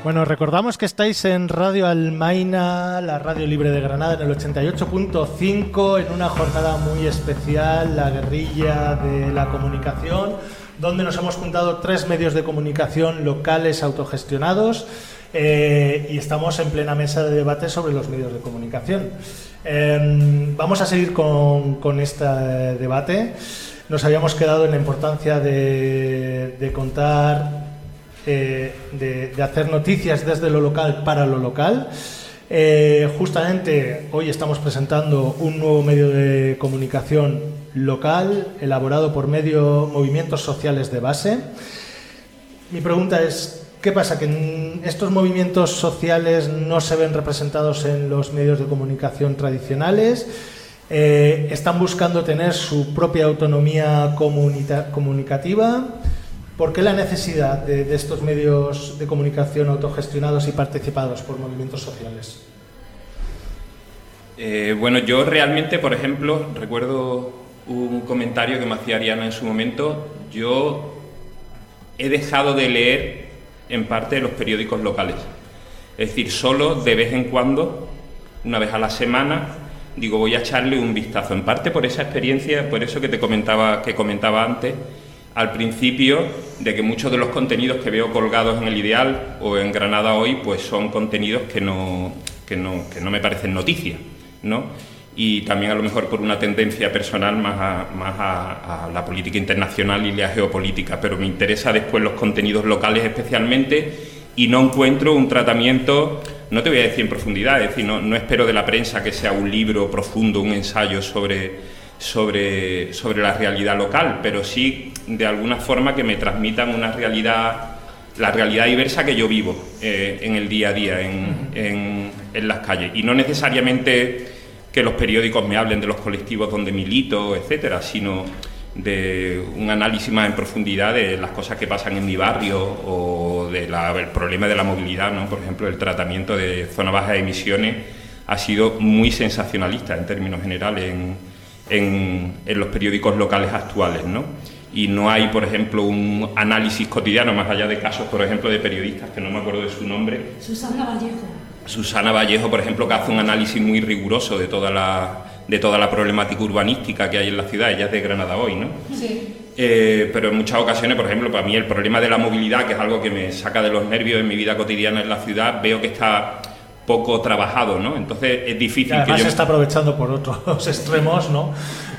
Bueno, recordamos que estáis en Radio Almaina, la radio libre de Granada, en el 88.5, en una jornada muy especial, la guerrilla de la comunicación, donde nos hemos juntado 3 medios de comunicación locales autogestionados y estamos en plena mesa de debate sobre los medios de comunicación. Vamos a seguir con este debate. Nos habíamos quedado en la importancia de contar, de hacer noticias desde lo local para lo local. Justamente hoy estamos presentando un nuevo medio de comunicación local elaborado por movimientos sociales de base. Mi pregunta es, ¿qué pasa? ¿Que estos movimientos sociales no se ven representados en los medios de comunicación tradicionales? ¿Están buscando tener su propia autonomía comunicativa? ¿Por qué la necesidad de estos medios de comunicación autogestionados y participados por movimientos sociales? Bueno, yo realmente, por ejemplo, recuerdo un comentario que me hacía Ariana en su momento. Yo he dejado de leer en parte los periódicos locales. Es decir, solo de vez en cuando, una vez a la semana, digo, voy a echarle un vistazo. En parte por esa experiencia, por eso que comentaba antes, al principio, de que muchos de los contenidos que veo colgados en El Ideal o en Granada Hoy, pues son contenidos que no me parecen noticias, ¿no? Y también a lo mejor por una tendencia personal más a la política internacional y la geopolítica, pero me interesa después los contenidos locales especialmente y no encuentro un tratamiento, no te voy a decir en profundidad, es decir, no espero de la prensa que sea un libro profundo, un ensayo sobre la realidad local, pero sí de alguna forma que me transmitan la realidad diversa que yo vivo en el día a día, en las calles, y no necesariamente que los periódicos me hablen de los colectivos donde milito, etcétera, sino de un análisis más en profundidad de las cosas que pasan en mi barrio o del problema de la movilidad, ¿no? Por ejemplo, el tratamiento de zona baja de emisiones ha sido muy sensacionalista en términos generales en los periódicos locales actuales, ¿no? Y no hay, por ejemplo, un análisis cotidiano, más allá de casos, por ejemplo, de periodistas, que no me acuerdo de su nombre. Susana Vallejo, por ejemplo, que hace un análisis muy riguroso de toda la problemática urbanística que hay en la ciudad. Ella es de Granada Hoy, ¿no? Sí. Pero en muchas ocasiones, por ejemplo, para mí el problema de la movilidad, que es algo que me saca de los nervios en mi vida cotidiana en la ciudad, veo que está poco trabajado, ¿no? Entonces es difícil. Además se está aprovechando por otros extremos, ¿no?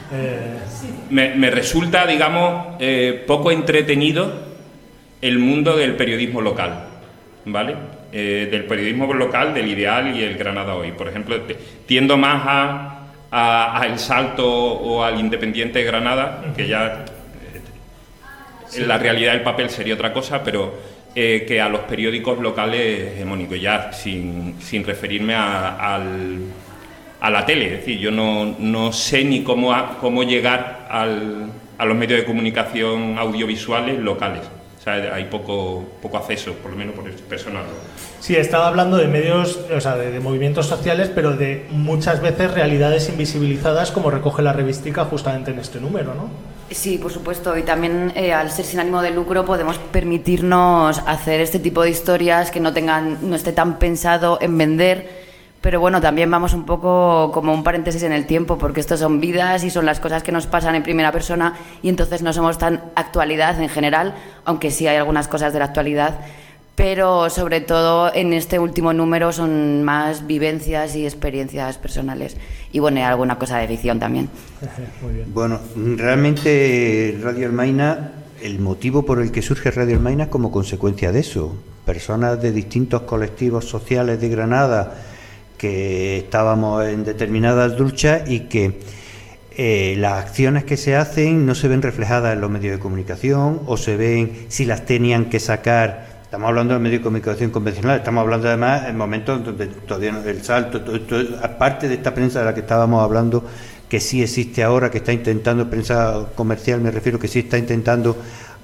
Me resulta, digamos, poco entretenido el mundo del periodismo local, ¿vale? Del periodismo local, del Ideal y el Granada Hoy. Por ejemplo, tiendo más a El Salto o al Independiente de Granada, que ya en la realidad el papel sería otra cosa, pero que a los periódicos locales hegemónicos, ya sin referirme a la tele. Es decir, yo no sé ni cómo llegar a los medios de comunicación audiovisuales locales. O sea, hay poco acceso, por lo menos por el personal. Sí, estaba hablando de medios, o sea, de movimientos sociales, pero de muchas veces realidades invisibilizadas, como recoge la revistica justamente en este número, ¿no? Sí, por supuesto, y también al ser sin ánimo de lucro podemos permitirnos hacer este tipo de historias que no esté tan pensado en vender, pero bueno, también vamos un poco como un paréntesis en el tiempo, porque esto son vidas y son las cosas que nos pasan en primera persona, y entonces no somos tan actualidad en general, aunque sí hay algunas cosas de la actualidad, pero sobre todo en este último número son más vivencias y experiencias personales, y bueno, hay alguna cosa de ficción también. Muy bien. Bueno, realmente Radio Almaina, el motivo por el que surge Radio Almaina es como consecuencia de eso. Personas de distintos colectivos sociales de Granada que estábamos en determinadas luchas y que las acciones que se hacen no se ven reflejadas en los medios de comunicación, o se ven si las tenían que sacar. Estamos hablando de medios de comunicación convencionales, estamos hablando además en momentos donde todavía no, El Salto, aparte de esta prensa de la que estábamos hablando, que sí existe ahora, que está intentando, prensa comercial me refiero, que sí está intentando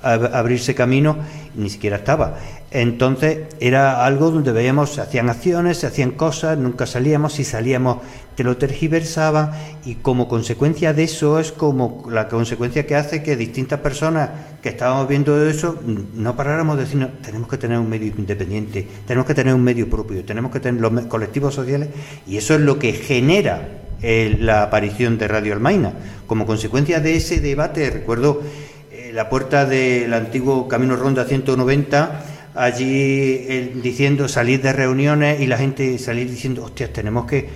abrirse camino, ni siquiera estaba. Entonces era algo donde veíamos, se hacían acciones, se hacían cosas, nunca salíamos, si salíamos te lo tergiversaban, y como consecuencia de eso es como la consecuencia que hace que distintas personas que estábamos viendo eso no paráramos de decir, tenemos que tener un medio independiente, tenemos que tener un medio propio, tenemos que tener los colectivos sociales, y eso es lo que genera la aparición de Radio Almaina. Como consecuencia de ese debate, recuerdo la puerta del antiguo Camino Ronda 190, allí diciendo, salir de reuniones y la gente salir diciendo, hostias, tenemos que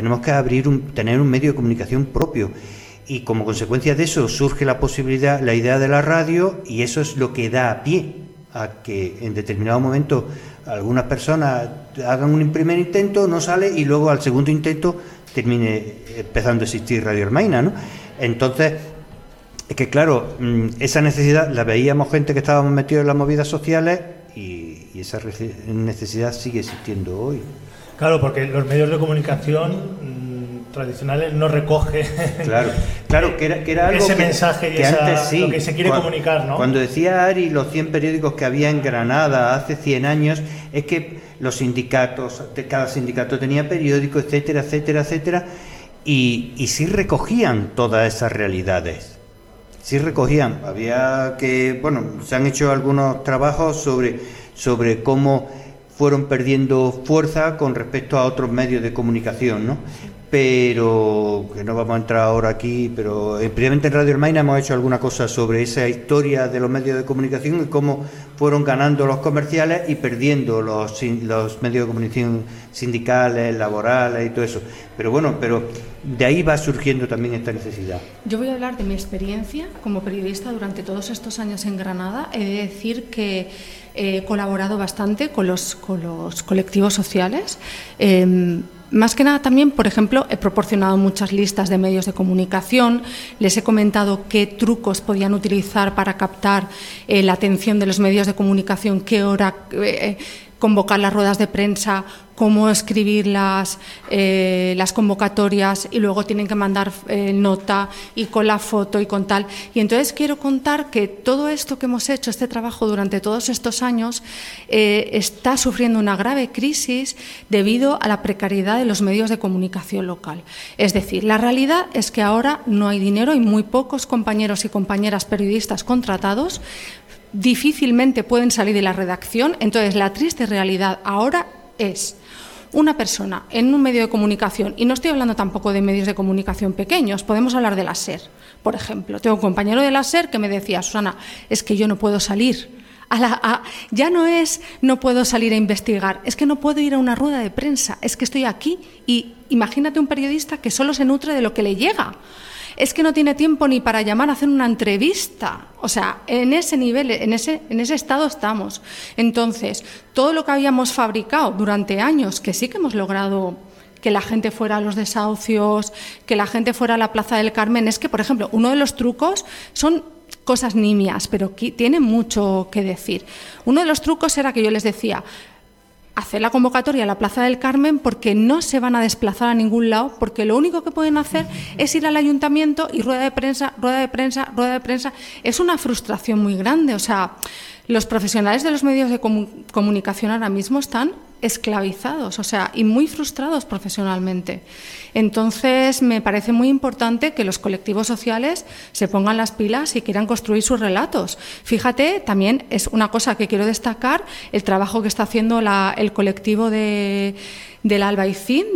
tener un medio de comunicación propio, y como consecuencia de eso surge la idea de la radio, y eso es lo que da pie a que en determinado momento algunas personas hagan un primer intento, no sale, y luego al segundo intento termine empezando a existir Radio Almaina, ¿no? Entonces, es que claro, esa necesidad la veíamos gente que estábamos metidos en las movidas sociales, y esa necesidad sigue existiendo hoy. Claro, porque los medios de comunicación tradicionales no recogen claro que era algo ese mensaje y que antes sí, lo que se quiere comunicar, ¿no? Cuando decía Ari los 100 periódicos que había en Granada hace 100 años, es que los sindicatos, cada sindicato tenía periódico, etcétera, etcétera, etcétera, y sí recogían todas esas realidades. Sí recogían. Había que, se han hecho algunos trabajos sobre cómo fueron perdiendo fuerza con respecto a otros medios de comunicación, ¿no? Pero, que no vamos a entrar ahora aquí, pero previamente en Radio Almaina hemos hecho alguna cosa sobre esa historia de los medios de comunicación y cómo fueron ganando los comerciales y perdiendo los medios de comunicación sindicales, laborales y todo eso. Pero de ahí va surgiendo también esta necesidad. Yo voy a hablar de mi experiencia como periodista durante todos estos años en Granada. He de decir que he colaborado bastante con los colectivos sociales. Más que nada también, por ejemplo, he proporcionado muchas listas de medios de comunicación, les he comentado qué trucos podían utilizar para captar la atención de los medios de comunicación, qué hora convocar las ruedas de prensa, cómo escribir las convocatorias, y luego tienen que mandar nota y con la foto y con tal. Y entonces quiero contar que todo esto que hemos hecho, este trabajo durante todos estos años, está sufriendo una grave crisis debido a la precariedad de los medios de comunicación local. Es decir, la realidad es que ahora no hay dinero, hay muy pocos compañeros y compañeras periodistas contratados, difícilmente pueden salir de la redacción. Entonces, la triste realidad ahora es una persona en un medio de comunicación, y no estoy hablando tampoco de medios de comunicación pequeños, podemos hablar de la SER, por ejemplo. Tengo un compañero de la SER que me decía, Susana, es que yo no puedo salir. Ya no es no puedo salir a investigar, es que no puedo ir a una rueda de prensa, es que estoy aquí. Y imagínate un periodista que solo se nutre de lo que le llega. Es que no tiene tiempo ni para llamar a hacer una entrevista. O sea, en ese nivel, en ese estado estamos. Entonces, todo lo que habíamos fabricado durante años, que sí que hemos logrado que la gente fuera a los desahucios, que la gente fuera a la Plaza del Carmen, es que, por ejemplo, uno de los trucos son cosas nimias, pero tiene mucho que decir. Uno de los trucos era que yo les decía, hacer la convocatoria a la Plaza del Carmen, porque no se van a desplazar a ningún lado, porque lo único que pueden hacer es ir al ayuntamiento y rueda de prensa, rueda de prensa, rueda de prensa. Es una frustración muy grande. O sea, los profesionales de los medios de comunicación ahora mismo están esclavizados, o sea, y muy frustrados profesionalmente. Entonces, me parece muy importante que los colectivos sociales se pongan las pilas y quieran construir sus relatos. Fíjate, también es una cosa que quiero destacar, el trabajo que está haciendo el colectivo del Albaicín,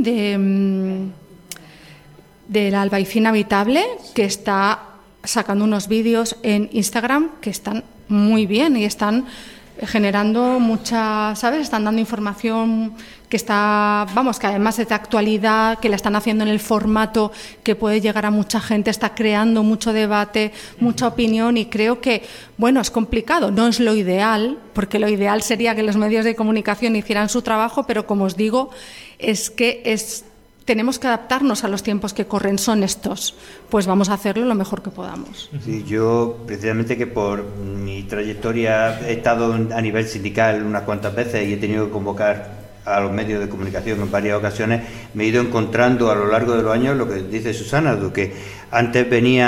del Albaicín Habitable, que está sacando unos vídeos en Instagram que están muy bien y están generando mucha, ¿sabes? Están dando información que está, que además es de actualidad, que la están haciendo en el formato que puede llegar a mucha gente, está creando mucho debate, mucha opinión, y creo que, es complicado, no es lo ideal, porque lo ideal sería que los medios de comunicación hicieran su trabajo, pero como os digo, tenemos que adaptarnos a los tiempos que corren, son estos, pues vamos a hacerlo lo mejor que podamos. Sí, yo precisamente, que por mi trayectoria he estado a nivel sindical unas cuantas veces y he tenido que convocar a los medios de comunicación en varias ocasiones, me he ido encontrando a lo largo de los años lo que dice Susana, de que antes venían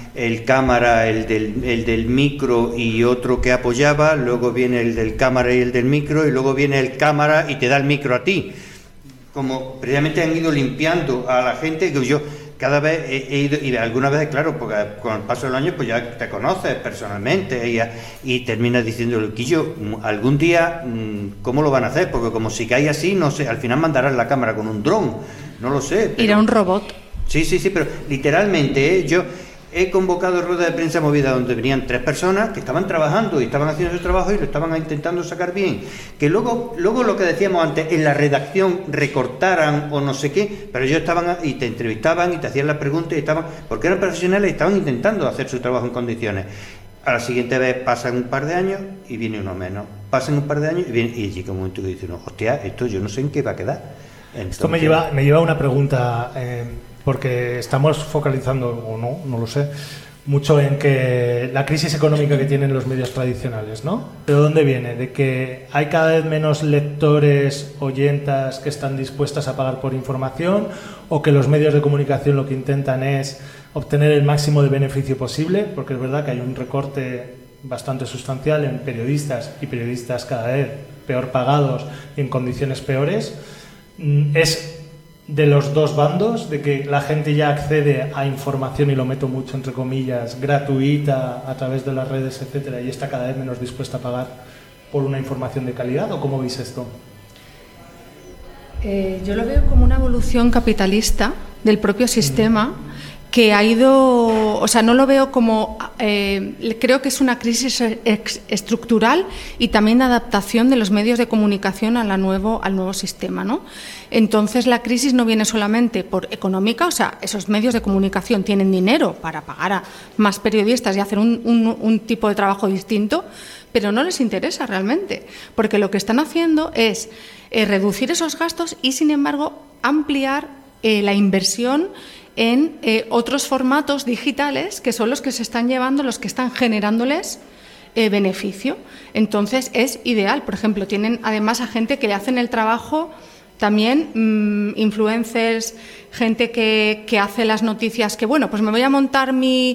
el cámara, el del micro y otro que apoyaba, luego viene el del cámara y el del micro, y luego viene el cámara y te da el micro a ti. Como previamente han ido limpiando a la gente, que yo cada vez he ido, y algunas veces, claro, porque con el paso del año pues ya te conoces personalmente y terminas diciéndole, Quillo, algún día, ¿cómo lo van a hacer? Porque como si cae así, no sé, al final mandarán la cámara con un dron, no lo sé. Irá un robot. Sí, pero literalmente, yo he convocado rueda de prensa movida donde venían 3 personas que estaban trabajando y estaban haciendo su trabajo y lo estaban intentando sacar bien. Que luego lo que decíamos antes, en la redacción recortaran o no sé qué, pero ellos estaban y te entrevistaban y te hacían las preguntas y estaban, porque eran profesionales y estaban intentando hacer su trabajo en condiciones. A la siguiente vez pasan un par de años y viene uno menos. Pasan un par de años y viene, y llega un momento que dice, no, hostia, esto yo no sé en qué va a quedar. Entonces, esto me lleva a una pregunta, porque estamos focalizando, o no lo sé, mucho en que la crisis económica que tienen los medios tradicionales, ¿no? ¿De dónde viene? ¿De que hay cada vez menos lectores, oyentas que están dispuestas a pagar por información, o que los medios de comunicación lo que intentan es obtener el máximo de beneficio posible? Porque es verdad que hay un recorte bastante sustancial en periodistas, y periodistas cada vez peor pagados y en condiciones peores. Es de los dos bandos, de que la gente ya accede a información, y lo meto mucho entre comillas, gratuita a través de las redes, etcétera, y está cada vez menos dispuesta a pagar por una información de calidad, ¿o cómo veis esto? Yo lo veo como una evolución capitalista del propio sistema que ha ido, o sea, no lo veo como, creo que es una crisis estructural y también de adaptación de los medios de comunicación al nuevo sistema, ¿no? Entonces la crisis no viene solamente por económica, o sea, esos medios de comunicación tienen dinero para pagar a más periodistas y hacer un tipo de trabajo distinto, pero no les interesa realmente, porque lo que están haciendo es reducir esos gastos y, sin embargo, ampliar la inversión en otros formatos digitales que son los que se están llevando, los que están generándoles beneficio. Entonces es ideal. Por ejemplo, tienen además a gente que le hacen el trabajo también, influencers, gente que hace las noticias, que bueno, pues me voy a montar mi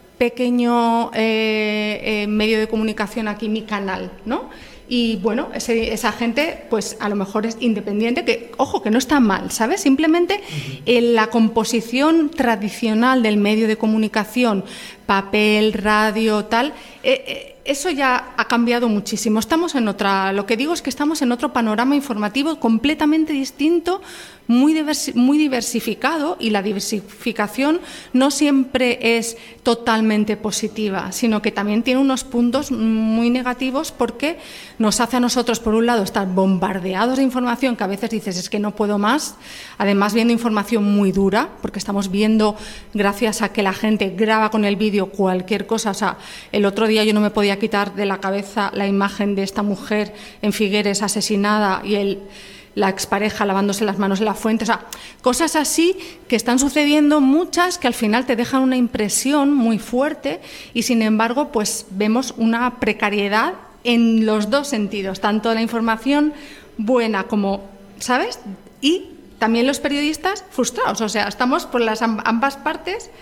pequeño medio de comunicación aquí, mi canal, ¿no? Y bueno, esa gente, pues a lo mejor es independiente, que, ojo, que no está mal, ¿sabes? Simplemente en la composición tradicional del medio de comunicación, papel, radio, tal, eso ya ha cambiado muchísimo. Estamos en lo que digo es que estamos en otro panorama informativo completamente distinto, muy diversificado, y la diversificación no siempre es totalmente positiva, sino que también tiene unos puntos muy negativos, porque nos hace a nosotros, por un lado, estar bombardeados de información que a veces dices, es que no puedo más, además viendo información muy dura, porque estamos viendo, gracias a que la gente graba con el vídeo cualquier cosa. O sea, el otro día yo no me podía quitar de la cabeza la imagen de esta mujer en Figueres asesinada y la expareja lavándose las manos en la fuente. O sea, cosas así que están sucediendo, muchas, que al final te dejan una impresión muy fuerte, y sin embargo pues vemos una precariedad en los dos sentidos, tanto la información buena como, ¿sabes? Y también los periodistas frustrados. O sea, estamos por las ambas partes.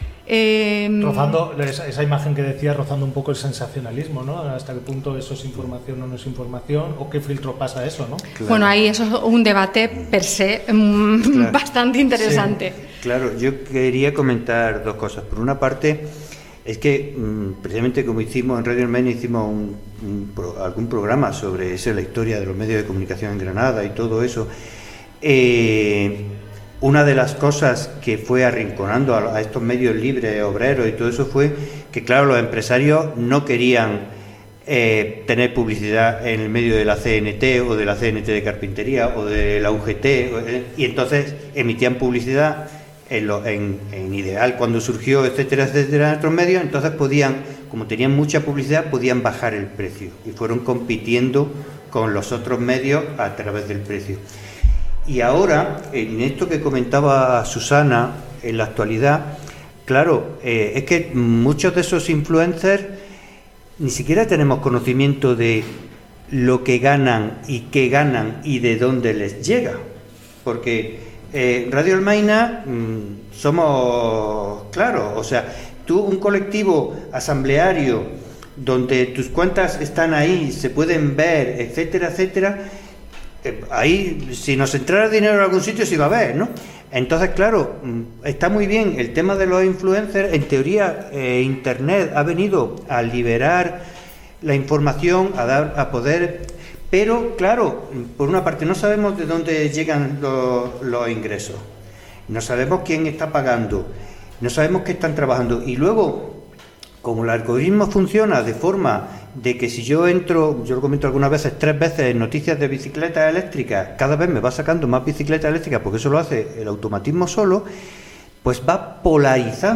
Rozando esa imagen que decía, rozando un poco el sensacionalismo, ¿no? Hasta qué punto eso es información o no es información, o qué filtro pasa eso, ¿no? Claro. Bueno, ahí eso es un debate per se bastante interesante. Sí. Claro, yo quería comentar dos cosas. Por una parte, es que precisamente como hicimos en Radio Almaina, hicimos algún programa sobre eso, la historia de los medios de comunicación en Granada y todo eso. Una de las cosas que fue arrinconando a estos medios libres, obreros y todo eso, fue que, claro, los empresarios no querían tener publicidad en el medio de la CNT o de la CNT de Carpintería o de la UGT, y entonces emitían publicidad en Ideal cuando surgió, etcétera, etcétera, en otros medios. Entonces podían, como tenían mucha publicidad, podían bajar el precio, y fueron compitiendo con los otros medios a través del precio. Y ahora, en esto que comentaba Susana, en la actualidad, claro, es que muchos de esos influencers ni siquiera tenemos conocimiento de lo que ganan y qué ganan y de dónde les llega. Porque Radio Almaina somos, claro, o sea, tú un colectivo asambleario donde tus cuentas están ahí, se pueden ver, etcétera, etcétera, ahí si nos entrara dinero en algún sitio se iba a ver, ¿no? Entonces, claro, está muy bien el tema de los influencers. En teoría, Internet ha venido a liberar la información, a poder... Pero, claro, por una parte no sabemos de dónde llegan los ingresos, no sabemos quién está pagando, no sabemos qué están trabajando. Y luego, como el algoritmo funciona de forma de que si yo entro, yo lo comento algunas veces, 3 veces en noticias de bicicletas eléctricas, cada vez me va sacando más bicicletas eléctricas, porque eso lo hace el automatismo solo, pues va polarizando